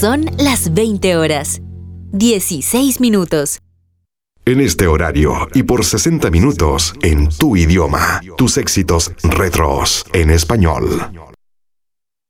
Son las 20 horas, 16 minutos. En este horario y por 60 minutos en tu idioma, tus éxitos retros en español.